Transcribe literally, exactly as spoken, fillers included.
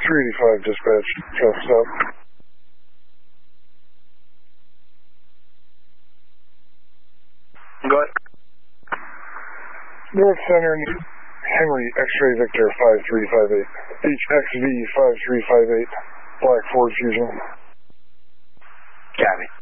three eighty-five dispatch, traffic stop. Go ahead. North Center, Henry, X-ray Victor five three five eight. H X V five three five eight, Black Ford Fusion. Copy.